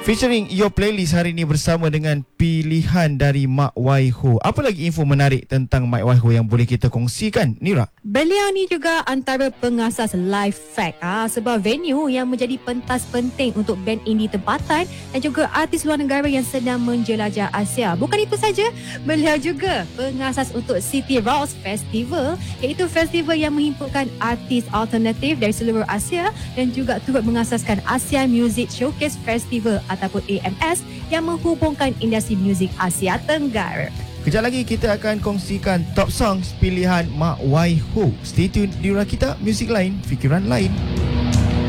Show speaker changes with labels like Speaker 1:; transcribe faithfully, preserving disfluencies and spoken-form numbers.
Speaker 1: Featuring Your Playlist hari ini bersama dengan pilihan dari Mak Waiho. Apa lagi info menarik tentang Mak Waiho yang boleh kita kongsikan, Nira?
Speaker 2: Beliau ni juga antara pengasas Live Fact, ah, sebuah venue yang menjadi pentas penting untuk band indie tempatan dan juga artis luar negara yang sedang menjelajah Asia. Bukan itu saja, beliau juga pengasas untuk City Rocks Festival, iaitu festival yang menghimpunkan artis alternatif dari seluruh Asia dan juga turut mengasaskan ASEAN Music Showcase Festival ataupun A M S yang menghubungkan industri muzik Asia Tenggara.
Speaker 1: Kejap lagi kita akan kongsikan top songs pilihan Mak Waiho. Stay tune di Rakita Music Lain, Fikiran Lain.